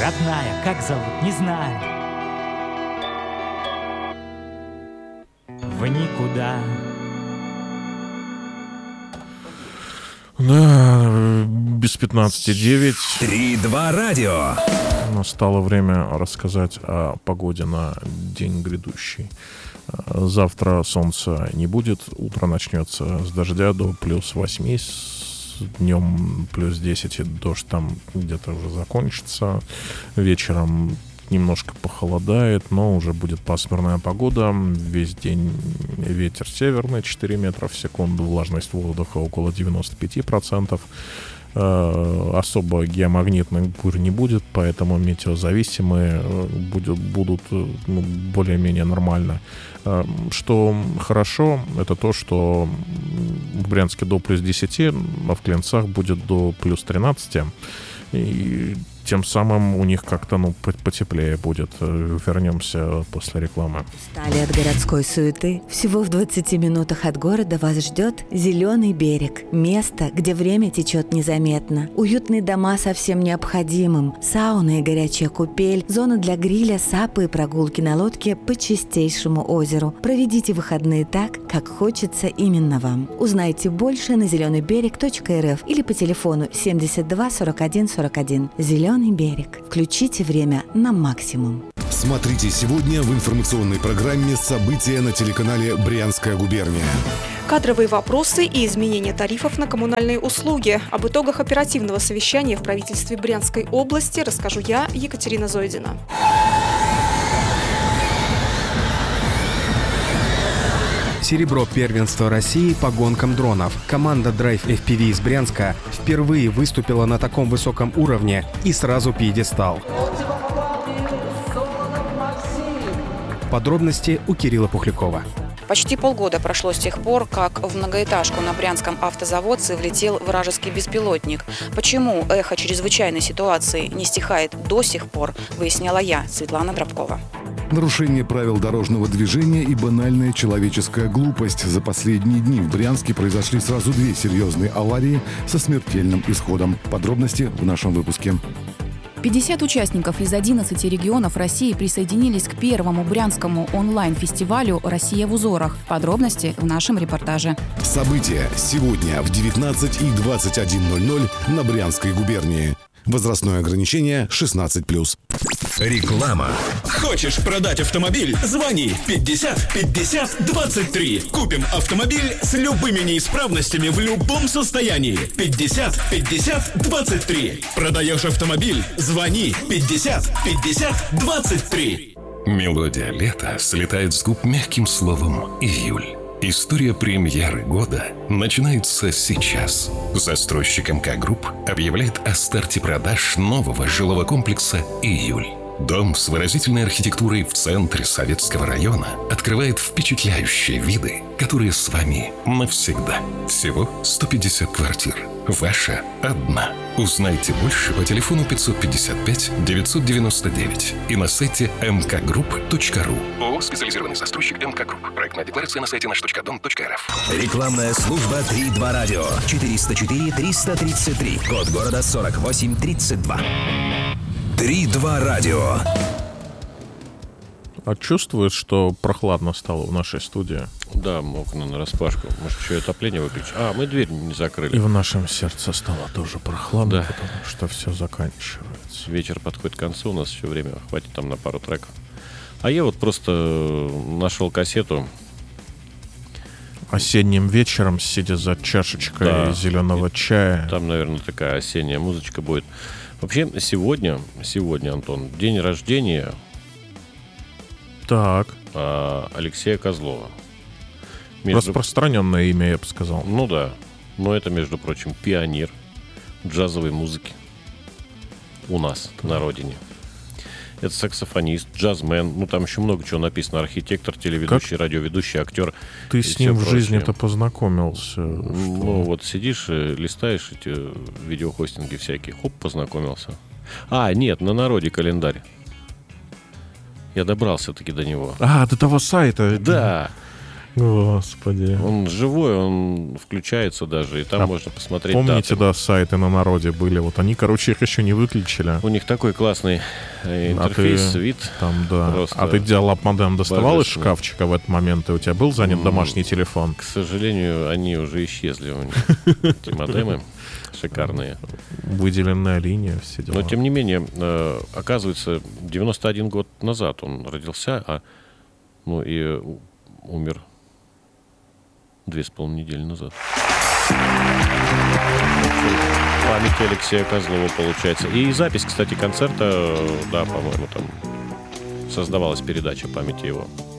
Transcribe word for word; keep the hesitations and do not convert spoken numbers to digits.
родная, как зовут, не знаю. В никуда. Да, без пятнадцати девять. Три-два радио. Настало время рассказать о погоде на день грядущий. Завтра солнца не будет, утро начнется с дождя до плюс восьми, с днем плюс десять, и дождь там где-то уже закончится. Вечером немножко похолодает, но уже будет пасмурная погода. Весь день ветер северный, четыре метра в секунду, влажность воздуха около девяносто пять процентов. Особо геомагнитных бурь не будет, поэтому метеозависимые будут, будут ну, более-менее нормально. Что хорошо, это то, что в Брянске до плюс десяти, а в Клинцах будет до плюс тринадцати. И тем самым у них как-то ну, потеплее будет. Вернемся после рекламы. Устали от городской суеты? Всего в двадцати минутах от города вас ждет Зеленый берег. Место, где время течет незаметно. Уютные дома со всем необходимым. Сауна и горячая купель. Зона для гриля, сапы и прогулки на лодке по чистейшему озеру. Проведите выходные так, как хочется именно вам. Узнайте больше на зеленый берег точка эр эф или по телефону семьдесят два сорок один сорок один. Зеленый берег. Включите время на максимум. Смотрите сегодня в информационной программе «События» на телеканале «Брянская губерния». Кадровые вопросы и изменения тарифов на коммунальные услуги. Об итогах оперативного совещания в правительстве Брянской области расскажу я, Екатерина Зойдина. Серебро первенства России по гонкам дронов. Команда Drive эф пи ви из Брянска впервые выступила на таком высоком уровне и сразу пьедестал. Подробности у Кирилла Пухлякова. Почти полгода прошло с тех пор, как в многоэтажку на Брянском автозаводце влетел вражеский беспилотник. Почему эхо чрезвычайной ситуации не стихает до сих пор, выясняла я, Светлана Дробкова. Нарушение правил дорожного движения и банальная человеческая глупость. За последние дни в Брянске произошли сразу две серьезные аварии со смертельным исходом. Подробности в нашем выпуске. пятьдесят участников из одиннадцати регионов России присоединились к первому брянскому онлайн-фестивалю «Россия в узорах». Подробности в нашем репортаже. События сегодня в девятнадцать и двадцать один ноль ноль на Брянской губернии. Возрастное ограничение шестнадцать плюс. Реклама. Хочешь продать автомобиль? Звони пятьдесят пятьдесят двадцать три. Купим автомобиль с любыми неисправностями в любом состоянии. пятьдесят пятьдесят двадцать три. Продаешь автомобиль? Звони пятьдесят пятьдесят двадцать три. Мелодия лета слетает с губ мягким словом «июль». История премьеры года начинается сейчас. Застройщик эм ка Групп объявляет о старте продаж нового жилого комплекса «Июль». Дом с выразительной архитектурой в центре Советского района открывает впечатляющие виды, которые с вами навсегда. Всего сто пятьдесят квартир. Ваша одна. Узнайте больше по телефону пятьсот пятьдесят пять девятьсот девяносто девять и на сайте эм ка групп точка ру. ООО «Специализированный застройщик эм ка Групп». Проектная декларация на сайте наш точка дом точка эр эф. Рекламная служба три-два радио. четыреста четыре триста тридцать три. Код города сорок восемь тридцать два. три-два радио. А чувствуешь, что прохладно стало в нашей студии? Да, окна нараспашку. Может, еще и отопление выключить? А, мы дверь не закрыли. И в нашем сердце стало тоже прохладно, да. Потому что все заканчивается. Вечер подходит к концу, у нас еще время хватит там на пару треков. А я вот просто нашел кассету. Осенним вечером, сидя за чашечкой да. зеленого чая. Там, наверное, такая осенняя музычка будет. Вообще, сегодня, сегодня, Антон, день рождения... Так. Алексея Козлова. Между... Распространенное имя, я бы сказал. Ну да. Но это, между прочим, пионер джазовой музыки у нас да. на родине. Это саксофонист, джазмен. Ну, там еще много чего написано. Архитектор, телеведущий, как? радиоведущий, актер. Ты с ним в жизни-то познакомился? Ну, что? Вот сидишь, листаешь эти видеохостинги всякие. Хоп, познакомился. А, нет, на народе календарь. Я добрался таки до него. А, до того сайта. Да. Господи. Он живой, он включается даже, и там а можно посмотреть помните, даты. да, сайты на народе были, вот они, короче, их еще не выключили. У них такой классный интерфейс, а ты, вид. Там, да. А ты диалог-модем доставал из шкафчика в этот момент, и у тебя был занят mm, домашний телефон? К сожалению, они уже исчезли у них, эти модемы. Шикарные. Выделенная линия, все дела. Но, тем не менее, оказывается, девяносто один год назад он родился, а ну и умер две с половиной недели назад. Память Алексея Козлова, получается. И запись, кстати, концерта, да, по-моему, там создавалась передача памяти его.